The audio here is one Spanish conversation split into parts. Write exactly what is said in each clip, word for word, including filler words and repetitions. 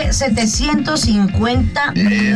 de setecientos cincuenta.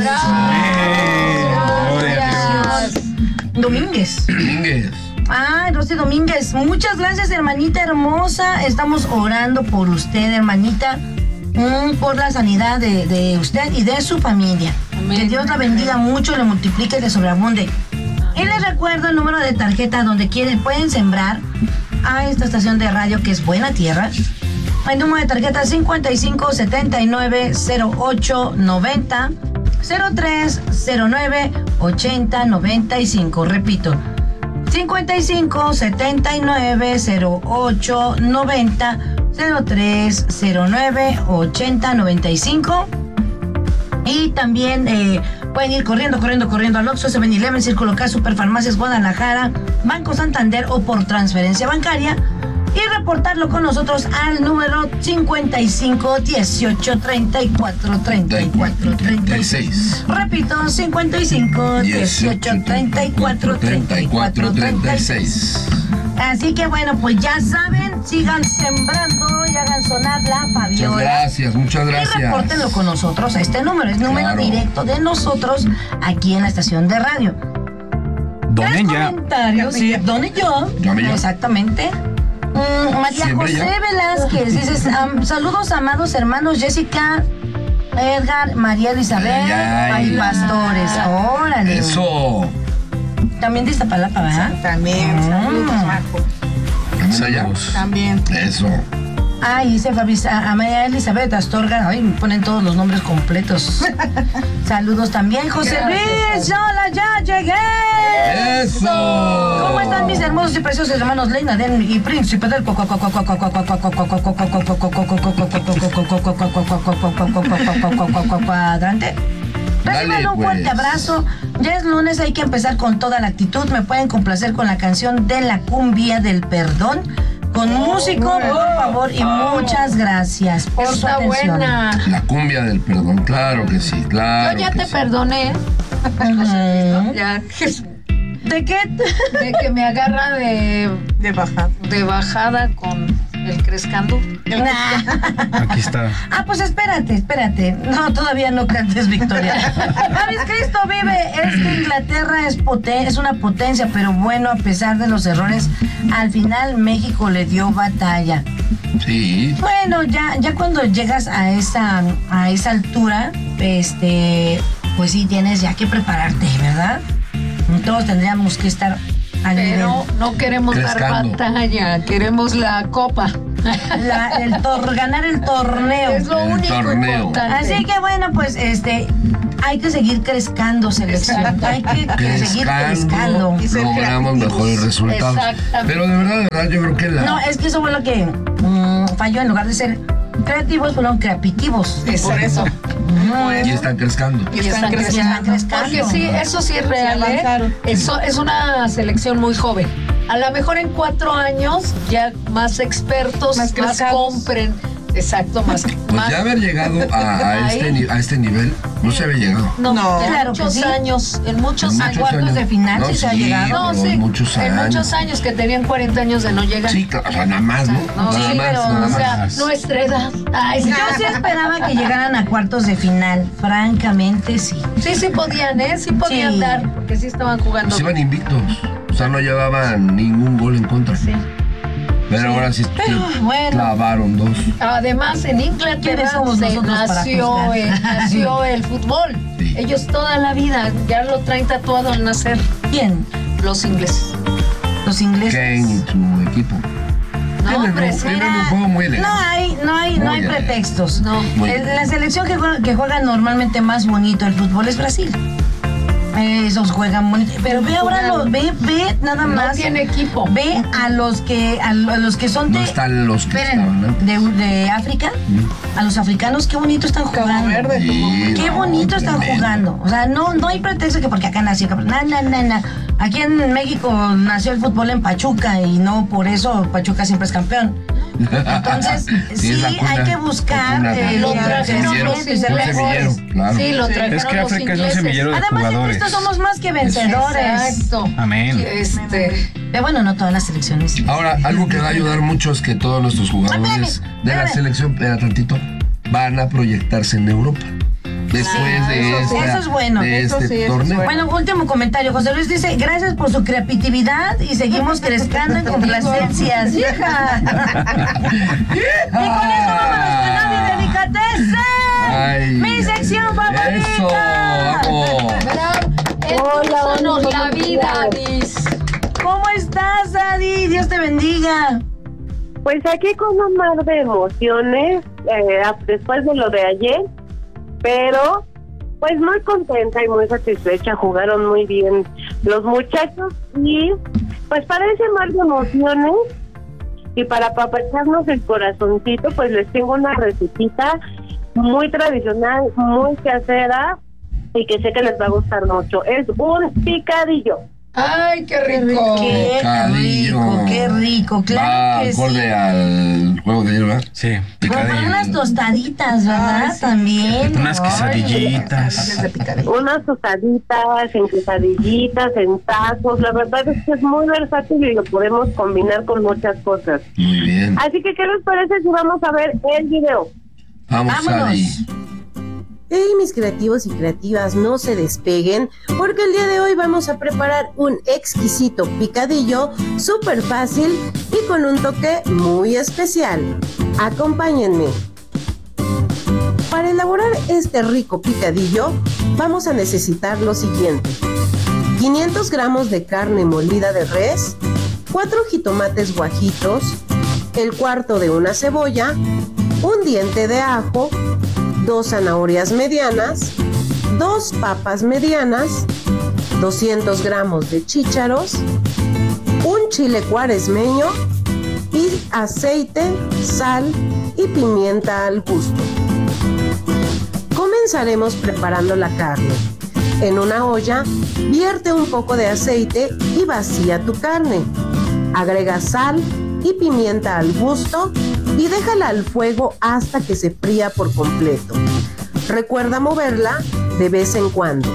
Gracias. Domínguez. Domínguez. Ah, Rosy Domínguez. Muchas gracias, hermanita hermosa. Estamos orando por usted, hermanita. Mm, por la sanidad de, de usted y de su familia. Amén. Que Dios la bendiga mucho, le multiplique, le sobreabunde. Y les recuerdo el número de tarjeta donde quieren, pueden sembrar a esta estación de radio que es Buena Tierra. El número de tarjeta cincuenta y cinco setenta y nueve cero ocho noventa cero tres cero nueve ochenta noventa y cinco. Repito, cincuenta y cinco setenta y nueve cero ocho noventa cero tres cero nueve ochenta noventa y cinco. Y también eh, pueden ir corriendo, corriendo, corriendo al Oxxo, seven eleven, Círculo K, Superfarmacias Guadalajara, Banco Santander o por transferencia bancaria y reportarlo con nosotros al número cincuenta y cinco dieciocho treinta y cuatro treinta y cuatro treinta y seis. Repito, cincuenta y cinco dieciocho treinta y cuatro treinta y cuatro treinta y seis. Así que bueno, pues ya saben, sigan sembrando y hagan sonar la Fabiola. Muchas gracias, muchas gracias. Y repórtenlo con nosotros a este número, es número claro. directo de nosotros aquí en la estación de radio. Donen ya. Comentarios, sí, donen yo. Exactamente. Mm, María Siempre José ya. Velázquez, dices, um, saludos amados hermanos Jessica, Edgar, María Elizabeth, ay, ay, ay pastores, órale. Eso. También de Iztapalapa, ¿verdad? También, mm. saludos, Marco. También. Eso. Ay, dice Fabi, a María Elizabeth Astorga, ay, me ponen todos los nombres completos. Saludos también, José Luis, hola, ya llegué. Eso. ¿Cómo están mis hermosos y preciosos hermanos Leina Den y Príncipe del cuadrante? Reciban un fuerte abrazo. Ya es lunes, hay que empezar con toda la actitud. Me pueden complacer con la canción de la cumbia del perdón. Con oh, músico, oh, por favor, y oh, muchas gracias por su atención. Buena. La cumbia del perdón, claro que sí, claro. Yo ya que te sí. perdoné. Uh-huh. Ya. ¿De qué? De que me agarra de, de bajada. De bajada con el Crescando. Nah. Aquí está. Ah, pues espérate, espérate. No, todavía no cantes victoria. ¿Sabes? Cristo vive. Es que Inglaterra es, poten- es una potencia, pero bueno, a pesar de los errores, al final México le dio batalla. Sí. Bueno, ya, ya cuando llegas a esa, a esa altura, este, pues sí tienes ya que prepararte, ¿verdad? Todos tendríamos que estar al Pero nivel. no queremos Crescando. dar batalla, queremos la copa. La, el tor- ganar el torneo. Es lo El único torneo. importante. Así que bueno, pues este, hay que seguir crezcando, selección. Exacto. Hay que, que seguir crezcando. Logramos mejores resultados. Exactamente. Pero de verdad, de verdad, yo creo que la... No, es que eso fue lo que mm, falló. En lugar de ser creativos, fueron creapitivos. Por eso. Y están crezcando. Y están creciendo. Porque sí, eso sí es real, ¿eh? Eso es una selección muy joven. A lo mejor en cuatro años ya más expertos, más, más compren. Exacto, más. Pues más, ya haber llegado a, a, este, ni- a este nivel, no se había llegado. No, No, en claro muchos que sí. años, en muchos En años. muchos cuartos años. de final No, sí se ha llegado. No, pero sí, muchos en años. muchos años que tenían cuarenta años de no llegar. Sí, claro, o sea, nada más, ¿no? No, nada sí, más, pero, nada o sea, más. nuestra edad. Ay, sí. Yo sí esperaba que llegaran a cuartos de final. Francamente, sí. Sí, sí podían, ¿eh? Sí podían Sí. dar, porque sí estaban jugando. Pues iban invictos. O sea, no llevaban ningún gol en contra. Sí. Pero ahora sí Pero, bueno. clavaron dos. Además, en Inglaterra ¿Quiénes somos se nosotros para nació, juzgar? el, nació el fútbol. Sí. Ellos toda la vida ya lo traen tatuado al nacer. ¿Quién? Los ingleses. Los ingleses. Kane y su equipo. No, Tienen hombre, un- sí. tienen un juego muy elegante. No hay, no hay, no Muy hay bien. pretextos. No. Muy Eh, bien. La selección que juega, que juega normalmente más bonito el fútbol es Brasil. Esos juegan bonito. Pero ve ahora, lo, ve, ve nada No más. tiene equipo. Ve a los que, a, lo- a los que son de. No están los que esperen, estaban antes. de, de África. A los africanos, qué bonito están jugando. Sí, Qué no, bonito están tremendo. jugando. O sea, no, no hay pretexto que porque acá nació. No, no, no, no. Aquí en México nació el fútbol en Pachuca y no por eso Pachuca siempre es campeón. Entonces, sí, es la cuna, hay que buscar la cuna, eh, lo la- trajeron semillero, los un ingleses. semillero, claro. Sí, lo trajeron Es que los África es un ingleses. semillero de Además, en jugadores. esto somos más que vencedores. Exacto. Amén. Este, Pero bueno, no todas las selecciones. Ahora, algo que va a ayudar mucho es que todos nuestros jugadores Espérame, de la espérame. selección, espera tantito, van a proyectarse en Europa. Después Ah, de, eso sí, esta, eso es bueno, de eso este sí, eso es torneo. bueno. Bueno, último comentario. José Luis dice, gracias por su creatividad y seguimos crezcando en complacencias. ¡Hija! Y con eso vámonos con Adi Delicatessen. Ay, Mi sección favorita. Eso, vamos. Hola, hola, la vida, Adis. ¿Cómo estás, Adi? Dios te bendiga. Pues aquí con un mar de emociones, eh, después de lo de ayer, pero pues muy contenta y muy satisfecha. Jugaron muy bien los muchachos y pues para ese mar de emociones y para apapacharnos el corazoncito, pues les tengo una recetita muy tradicional, muy casera y que sé que les va a gustar mucho. Es un picadillo. Ay, qué rico. Qué Picadillo. rico, qué rico. Claro Va que sí. acorde al juego de ayer, ¿verdad? Sí. Con unas tostaditas, ¿verdad? Ay, sí. También. Unas Ay, quesadillitas. Unas tostaditas, en quesadillitas, en tacos. La verdad es que es muy versátil y lo podemos combinar con muchas cosas. Muy bien. Así que, ¿qué les parece si vamos a ver el video? Vamos, Vámonos. Adi. Hey, mis creativos y creativas, no se despeguen, porque el día de hoy vamos a preparar un exquisito picadillo súper fácil y con un toque muy especial. Acompáñenme. Para elaborar este rico picadillo, vamos a necesitar lo siguiente: quinientos gramos de carne molida de res, cuatro jitomates guajitos, el cuarto de una cebolla, un diente de ajo, dos zanahorias medianas, dos papas medianas, doscientos gramos de chícharos, un chile cuaresmeño y aceite, sal y pimienta al gusto. Comenzaremos preparando la carne. En una olla, vierte un poco de aceite y vacía tu carne. Agrega sal y pimienta al gusto y déjala al fuego hasta que se fría por completo. Recuerda moverla de vez en cuando.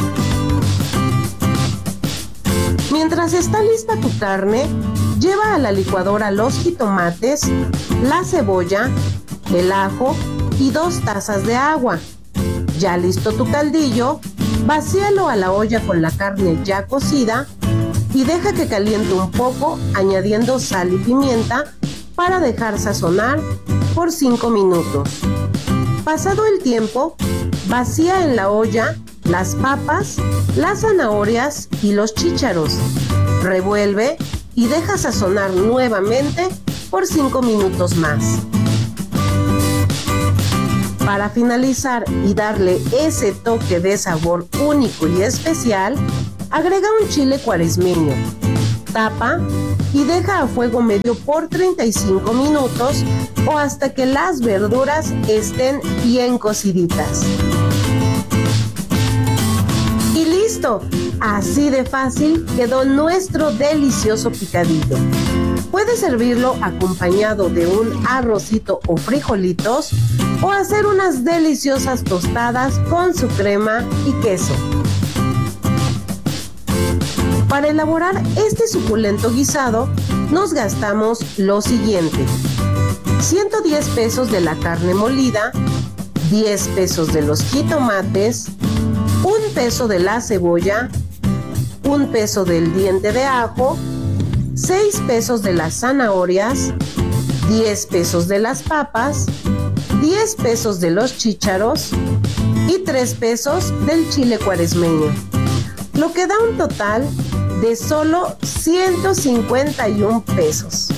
Mientras está lista tu carne, lleva a la licuadora los jitomates, la cebolla, el ajo y dos tazas de agua. Ya listo tu caldillo, vacíalo a la olla con la carne ya cocida y deja que caliente un poco añadiendo sal y pimienta para dejar sazonar por cinco minutos. Pasado el tiempo, vacía en la olla las papas, las zanahorias y los chícharos. Revuelve y deja sazonar nuevamente por cinco minutos más. Para finalizar y darle ese toque de sabor único y especial, agrega un chile cuaresmeño. Tapa y deja a fuego medio por treinta y cinco minutos o hasta que las verduras estén bien cociditas. Y listo, así de fácil quedó nuestro delicioso picadillo. Puedes servirlo acompañado de un arrocito o frijolitos o hacer unas deliciosas tostadas con su crema y queso. Para elaborar este suculento guisado, nos gastamos lo siguiente: ciento diez pesos de la carne molida, diez pesos de los jitomates, un peso de la cebolla, un peso del diente de ajo, seis pesos de las zanahorias, diez pesos de las papas, diez pesos de los chícharos y tres pesos del chile cuaresmeño, lo que da un total de solo ciento cincuenta y un pesos.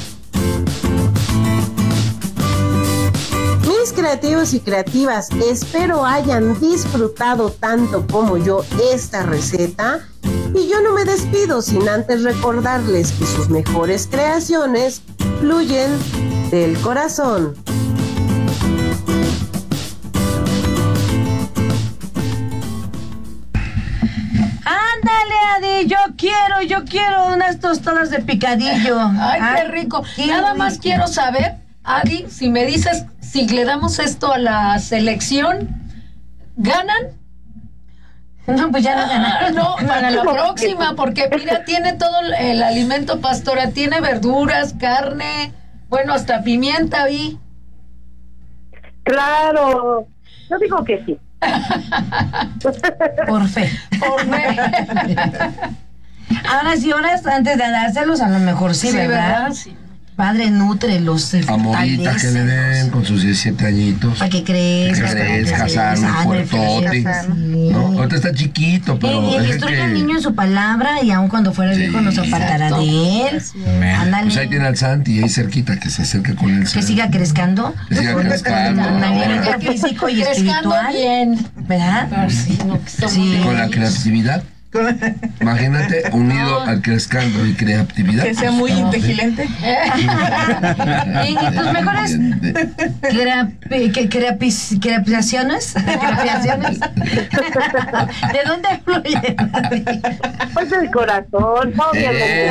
Mis creativos y creativas, espero hayan disfrutado tanto como yo esta receta. Y yo no me despido sin antes recordarles que sus mejores creaciones fluyen del corazón. Ándale, Adi, yo quiero, yo quiero unas tostadas de picadillo. Ay, qué rico. qué Nada rico. más quiero saber, Adi, si me dices, si le damos esto a la selección, ¿ganan? No, pues ya no Ah, ganaron. no, para la próxima, porque mira, tiene todo el, el alimento, pastora, tiene verduras, carne, bueno, hasta pimienta vi. Claro, yo digo que sí. Por fe. Por fe. Ahora sí, horas antes de dárselos, a lo mejor sí, Sí, ¿verdad? ¿verdad? Sí. Padre, nútrelos. eh, Amorita que le den con sus diecisiete añitos. Para que crezca. Que crezca, sano, fuertote. ¿No? Ahorita está chiquito, pero Y, y es el instruye que... al niño en su palabra y aun cuando fuera Sí, viejo no se apartará exacto. de él. Ándale. Pues ahí tiene al Santi, ahí cerquita, que se acerque con él. Que siga crezcando. Que siga Con- crezcando, con un ahora. nivel físico y Crezcando espiritual. bien. ¿Verdad? Ah, sí, no, que somos Sí. de Con la niños. creatividad. Imagínate, unido al crezcando y creatividad. Que sea muy inteligente. Y, y tus mejores crea- que- creapis- creaciones, creaciones. ¿De dónde fluye? Pues el corazón, obviamente.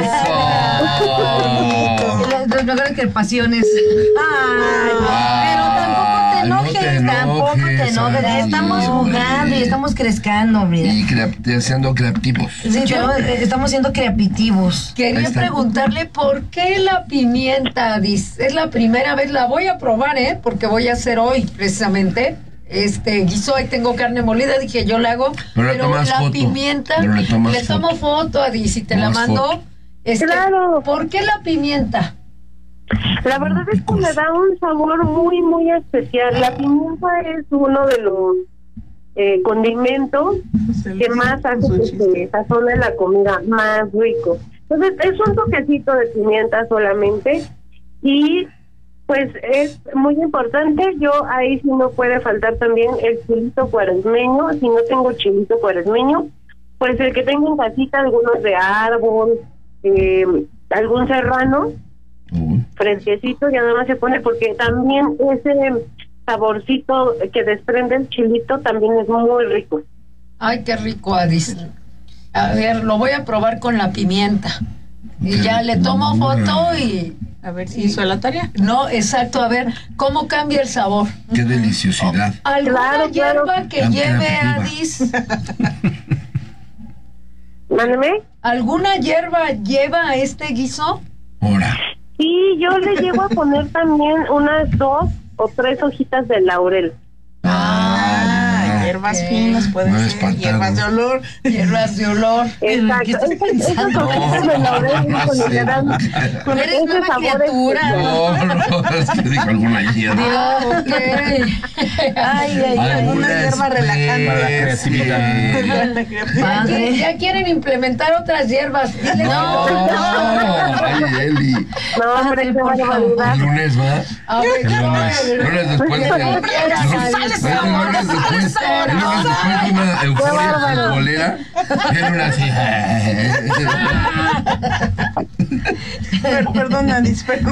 ¡Eso! Las, las mejores creaciones. Ay, pero tampoco te Ay, no enojes, te tampoco te enojes, enojes. ay, Estamos hombre. jugando y estamos crezcando, mira. Y crea- siendo creativos. Sí, yo- eh, estamos siendo creativos. Ahí Quería está. preguntarle por qué la pimienta, dice, es la primera vez, la voy a probar, ¿eh? Porque voy a hacer hoy, precisamente, este guiso, ahí tengo carne molida, dije yo la hago, Pero le tomas la foto, pimienta, pero le tomas tomo foto. foto a Di, si te la Tomas mando. foto. Este, Claro. ¿Por qué la pimienta? La verdad es que le da un sabor muy, muy especial. La pimienta es uno de los eh, condimentos que más hace que se sazone la comida más rico. Entonces es un toquecito de pimienta solamente y pues es muy importante. Yo ahí sí no puede faltar también el chilito cuaresmeño. Si no tengo chilito cuaresmeño, pues el que tengo en casita, algunos de árbol, eh, algún serrano Uy. fresquecito, ya nada más se pone, porque también ese saborcito que desprende el chilito también es muy rico. Ay, qué rico, Adis. A ver, lo voy a probar con la pimienta. Y Qué ya le tomo ricura. foto y... A ver si hizo la tarea. No, exacto, a ver, ¿cómo cambia el sabor? Qué deliciosidad. ¿Alguna Claro, claro. hierba que Tan lleve, creativa. Adis? Mándeme. ¿Alguna hierba lleva a este guiso? Ahora. Y yo le llego a poner también unas dos o tres hojitas de laurel. Ah, hierbas ok. finas pueden No es ser, espantarlo. hierbas de olor. Hierbas de olor. Exacto. ¿qué estás Esas, esas pensando? hojitas de laurel No, pues, no le sé. dan con Eres ese nueva sabor criatura. especial. No, no, es que dijo alguna hierba. Ah, ok. Ay, ay, ay. Alguna hierba relajante. especie. Para la creatividad. Ya, Padre. ya quieren implementar otras hierbas. Dile No, ay, Eli. No, hombre, qué por favor. barbaridad. El lunes va. A ver, El lunes. El lunes después de. El lunes después. El lunes después de una euforia futbolera. Viene una así. Pero, perdón, Alice, pero